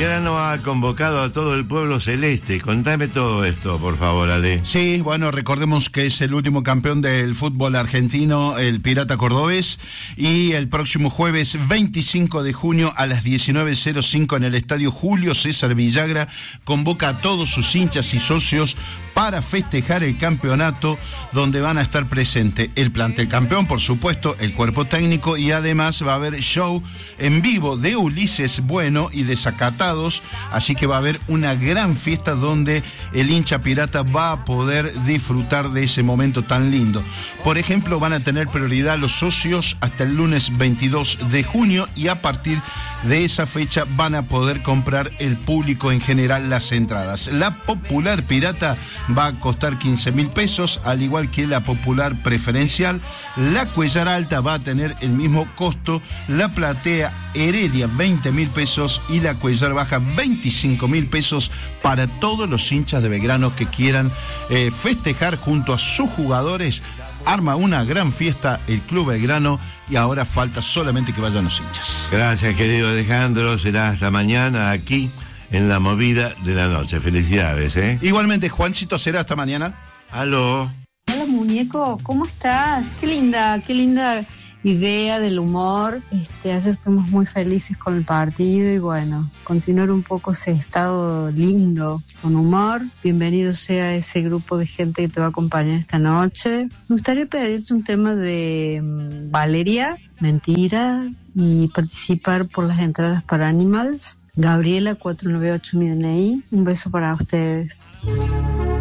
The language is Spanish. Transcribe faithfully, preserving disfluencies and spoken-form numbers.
Belgrano ha convocado a todo el pueblo celeste. Contame todo esto, por favor, Ale. Sí, bueno, recordemos que es el último campeón del fútbol argentino, el Pirata Cordobés, y el próximo jueves veinticinco de junio a las diecinueve cero cinco en el estadio Julio César Villagra convoca a todos sus hinchas y socios para festejar el campeonato, donde van a estar presente el plantel campeón, por supuesto, el cuerpo técnico, y además va a haber show en vivo de Ulises Bueno y Desacatados, así que va a haber una gran fiesta donde el hincha pirata va a poder disfrutar de ese momento tan lindo. Por ejemplo, van a tener prioridad los socios hasta el lunes veintidós de junio y a partir de esa fecha van a poder comprar el público en general las entradas. La popular pirata va a costar quince mil pesos, al igual que la popular preferencial. La cuellar alta va a tener el mismo costo, la platea Heredia veinte mil pesos y la cuellar baja veinticinco mil pesos para todos los hinchas de Belgrano que quieran eh, festejar junto a sus jugadores. Arma una gran fiesta el Club Belgrano y ahora falta solamente que vayan los hinchas. Gracias, querido Alejandro. Será hasta mañana aquí en la movida de la noche. Felicidades, ¿eh? Igualmente, Juancito, será hasta mañana. Aló. Hola, muñeco, ¿cómo estás? Qué linda, qué linda idea del humor. Este, ayer fuimos muy felices con el partido y bueno, continuar un poco ese estado lindo con humor. Bienvenido sea ese grupo de gente que te va a acompañar esta noche. Me gustaría pedirte un tema de um, Valeria, Mentira, y participar por las entradas para Animals. Gabriela cuatro nueve ocho mi D N I. Un beso para ustedes.